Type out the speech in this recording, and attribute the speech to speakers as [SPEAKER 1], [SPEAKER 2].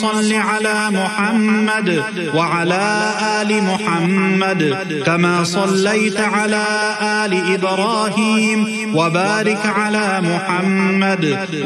[SPEAKER 1] صل على محمد وعلى آل محمد كما صليت على آل إبراهيم وبارك على محمد